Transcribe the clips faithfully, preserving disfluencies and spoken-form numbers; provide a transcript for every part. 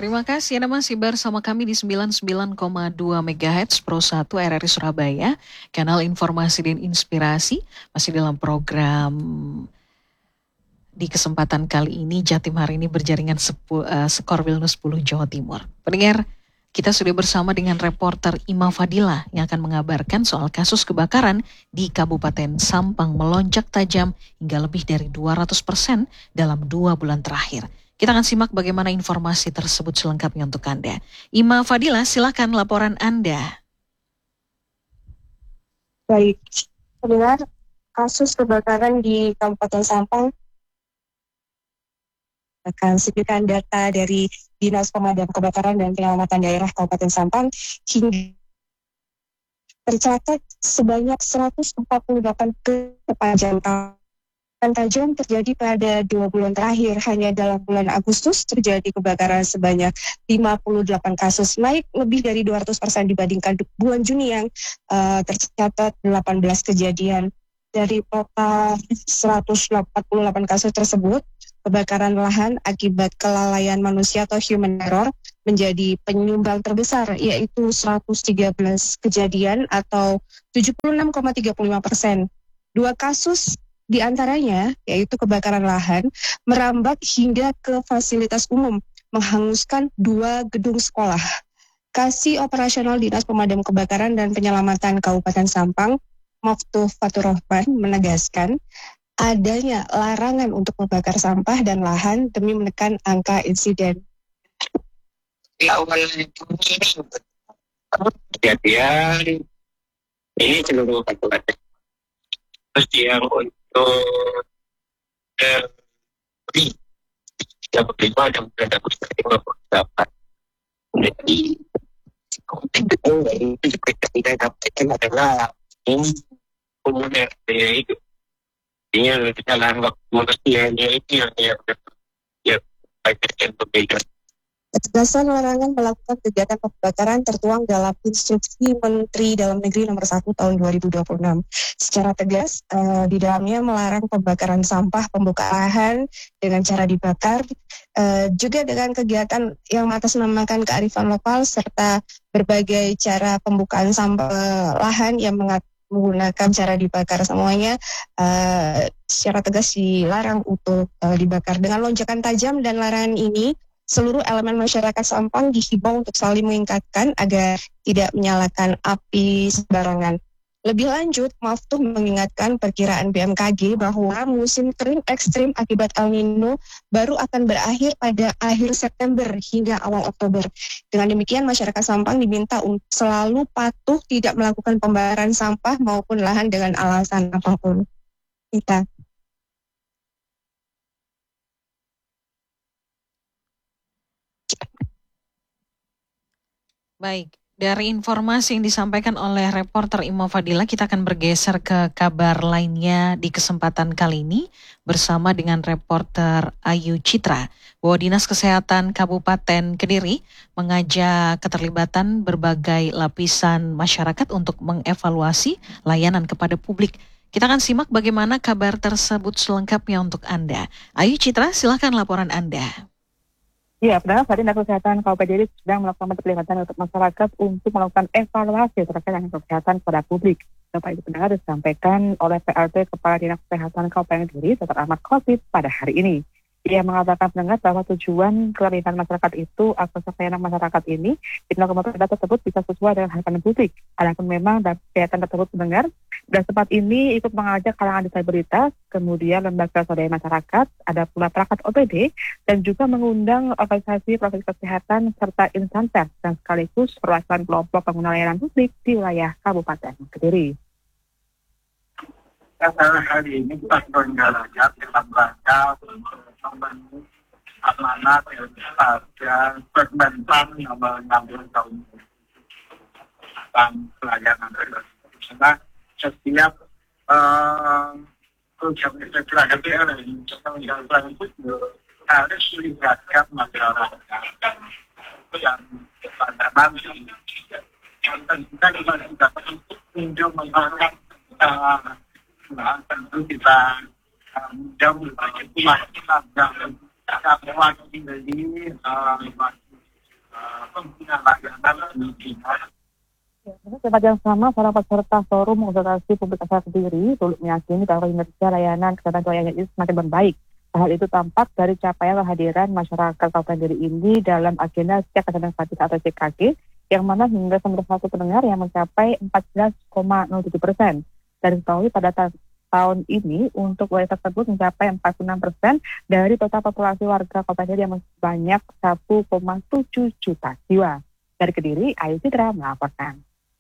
Terima kasih Anda masih bersama kami di sembilan puluh sembilan koma dua megahertz Pro satu R R I Surabaya, kanal informasi dan inspirasi, masih dalam program. Di kesempatan kali ini Jatim hari ini berjaringan sepu, uh, skor Wilnus sepuluh Jawa Timur. Pendengar, kita sudah bersama dengan reporter Ima Fadila yang akan mengabarkan soal kasus kebakaran di Kabupaten Sampang melonjak tajam hingga lebih dari dua ratus persen dalam dua bulan terakhir. Kita akan simak bagaimana informasi tersebut selengkapnya untuk Anda. Ima Fadila, silakan laporan Anda. Baik, pendengar, kasus kebakaran di Kabupaten Sampang akan sebutkan data dari Dinas Pemadam Kebakaran dan Penyelamatan Daerah Kabupaten Sampang hingga tercatat sebanyak seratus empat puluh delapan kebakaran tajam terjadi pada dua bulan terakhir. Hanya dalam bulan Agustus terjadi kebakaran sebanyak lima puluh delapan kasus, naik lebih dari dua ratus persen dibandingkan bulan Juni yang uh, tercatat delapan belas kejadian. Dari total seratus empat puluh delapan kasus tersebut, kebakaran lahan akibat kelalaian manusia atau human error menjadi penyumbang terbesar, yaitu seratus tiga belas kejadian atau tujuh puluh enam koma tiga puluh lima persen. Dua kasus di antaranya, yaitu kebakaran lahan, merambat hingga ke fasilitas umum, menghanguskan dua gedung sekolah. Kasih Operasional Dinas Pemadam Kebakaran dan Penyelamatan Kabupaten Sampang, Maftuh Fatur Rahman, menegaskan adanya larangan untuk membakar sampah dan lahan demi menekan angka insiden. Di awal ini kejadian ini seluruh kabupaten. Terus yang untuk eh, yang kelima ada berada lima puluh delapan. Jadi itu itu kita dapatkan adalah ini komuner itu. Ini dalam waktu manusianya itu yang yang yang baiknya berbeda. Ketegasan larangan melakukan kegiatan pembakaran tertuang dalam Instruksi Menteri Dalam Negeri Nomor satu Tahun dua ribu dua puluh enam. Secara tegas, uh, di dalamnya melarang pembakaran sampah, pembukaan lahan dengan cara dibakar, uh, juga dengan kegiatan yang mengatasnamakan kearifan lokal serta berbagai cara pembukaan sampah lahan yang mengat- menggunakan cara dibakar semuanya uh, secara tegas dilarang untuk uh, dibakar. Dengan lonjakan tajam dan larangan ini, seluruh elemen masyarakat Sampang dihimbau untuk saling mengingatkan agar tidak menyalakan api sembarangan. Lebih lanjut, Maftuh mengingatkan perkiraan B M K G bahwa musim kering ekstrim akibat El Nino baru akan berakhir pada akhir September hingga awal Oktober. Dengan demikian, masyarakat Sampang diminta untuk selalu patuh tidak melakukan pembakaran sampah maupun lahan dengan alasan apapun. Kita. Baik, dari informasi yang disampaikan oleh reporter Ima Fadila, kita akan bergeser ke kabar lainnya di kesempatan kali ini bersama dengan reporter Ayu Citra, bahwa Dinas Kesehatan Kabupaten Kediri mengajak keterlibatan berbagai lapisan masyarakat untuk mengevaluasi layanan kepada publik. Kita akan simak bagaimana kabar tersebut selengkapnya untuk Anda. Ayu Citra, silakan laporan Anda. Ya, padahal saat ini Dinas Kesehatan Kabupaten Kediri sedang melakukan perlibatan untuk masyarakat untuk melakukan evaluasi terkait dengan kesehatan pada publik. Bapak Ibu pendengar disampaikan oleh P L T Kepala Dinas Kesehatan Kabupaten Kediri, Dokter Ahmad Khotib pada hari ini. Ia mengatakan pendengar bahwa tujuan kelainan masyarakat itu agar kesehatan masyarakat ini bila kemudian data tersebut bisa sesuai dengan harapan publik. Adapun memang kegiatan tersebut pendengar dan tempat ini ikut mengajak kalangan disabilitas, kemudian lembaga swadaya masyarakat, ada pula perangkat O P D dan juga mengundang organisasi profesi kesehatan serta insan pers dan sekaligus perwakilan kelompok pengguna layanan publik di wilayah Kabupaten Kediri. Karena hari ini kita berjalannya dalam rangka membangun amanat pada Permentan nomor enam belas tahun tentang pelayanan karena setiap program integrasi tentang pelayanan itu harus melibatkan masyarakat yang pada nanti yang tentunya kita juga untuk mengangkat nah, tentu kita jauh lebih banyak kita yang kita mewakili dari pengguna layanan pendidikan. Ya, pada tempat yang sama, para peserta forum konsultasi publik asal Kediri turut meyakini bahwa kinerja layanan kesehatan keluarga ini semakin membaik. Hal itu tampak dari capaian kehadiran masyarakat Kabupaten Kediri ini dalam agenda cek kesehatan gratis atau C K G, yang mana hingga sembilan satu pendengar yang mencapai empat belas koma nol tujuh persen. Dan diketahui pada ta- tahun ini untuk wilayah tersebut mencapai empat puluh enam persen dari total populasi warga Kabupaten Kediri yang sebanyak satu koma tujuh juta jiwa. Dari Kediri, Ayu Citra melaporkan.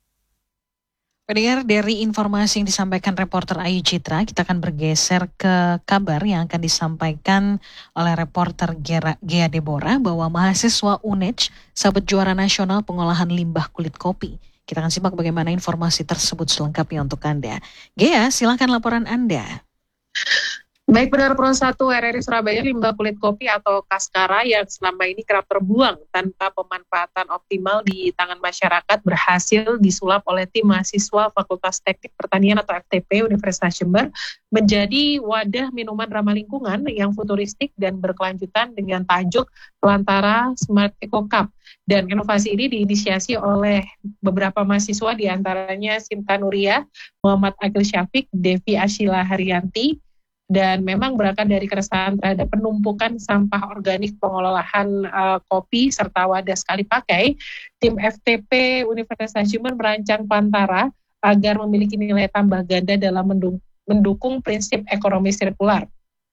Pendengar, dari informasi yang disampaikan reporter Ayu Citra, kita akan bergeser ke kabar yang akan disampaikan oleh reporter Gera- Gea Deborah bahwa mahasiswa U N E D sabet juara nasional pengolahan limbah kulit kopi. Kita akan simak bagaimana informasi tersebut selengkapnya untuk Anda. Gea, silakan laporan Anda. Baik, benar Pro satu R R I Surabaya, limbah kulit kopi atau kaskara yang selama ini kerap terbuang tanpa pemanfaatan optimal di tangan masyarakat berhasil disulap oleh tim mahasiswa Fakultas Teknik Pertanian atau F T P Universitas Jember menjadi wadah minuman ramah lingkungan yang futuristik dan berkelanjutan dengan tajuk Pelantara Smart Eco Cup. Dan inovasi ini diinisiasi oleh beberapa mahasiswa, diantaranya Sinta Nuria, Muhammad Akil Syafiq, Devi Ashila Haryanti, dan memang berangkat dari keresahan terhadap penumpukan sampah organik pengolahan uh, kopi serta wadah sekali pakai. Tim F T P Universitas Jember merancang Pelantara agar memiliki nilai tambah ganda dalam mendung- mendukung prinsip ekonomi sirkular.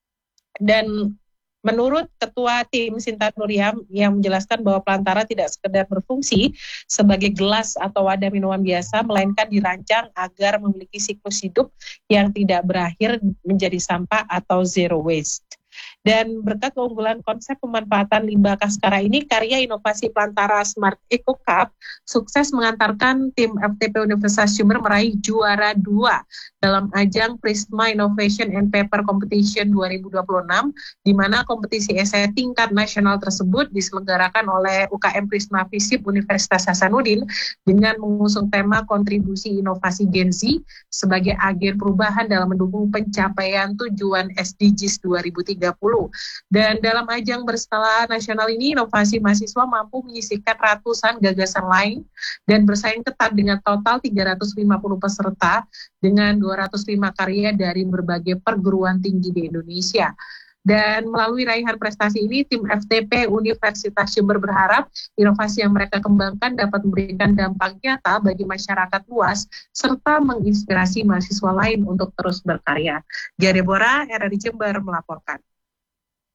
Dan menurut Ketua Tim Sinta Nuria yang menjelaskan bahwa Pelantara tidak sekedar berfungsi sebagai gelas atau wadah minuman biasa, melainkan dirancang agar memiliki siklus hidup yang tidak berakhir menjadi sampah atau zero waste. Dan berkat keunggulan konsep pemanfaatan limbah kaskara ini, karya inovasi Pelantara Smart Eco Cup sukses mengantarkan tim F T P Universitas Jember meraih juara dua dalam ajang Prisma Innovation and Paper Competition dua ribu dua puluh enam, di mana kompetisi esai tingkat nasional tersebut diselenggarakan oleh U K M Prisma Visip Universitas Hasanuddin dengan mengusung tema kontribusi inovasi Gen Z sebagai agen perubahan dalam mendukung pencapaian tujuan S D Gs dua ribu tiga puluh. Dan dalam ajang berskala nasional ini, inovasi mahasiswa mampu menyisihkan ratusan gagasan lain dan bersaing ketat dengan total tiga ratus lima puluh peserta dengan dua ratus lima karya dari berbagai perguruan tinggi di Indonesia. Dan melalui raihan prestasi ini, tim F T P Universitas Jember berharap inovasi yang mereka kembangkan dapat memberikan dampak nyata bagi masyarakat luas serta menginspirasi mahasiswa lain untuk terus berkarya. Gea Deborah, R R I Jember melaporkan.